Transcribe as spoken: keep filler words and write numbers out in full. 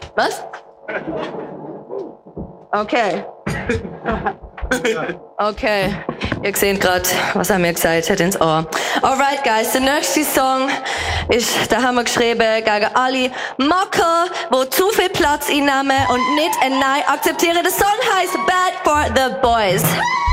Was? Okay. Okay. Ihr seht gerade, was er mir gesagt hat ins Ohr. Alright, guys, der nächste Song ist, da haben wir geschrieben, gegen alle Mocker, wo zu viel Platz einnehmen und nicht ein Nein akzeptieren. Der Song heißt Bad for the Boys.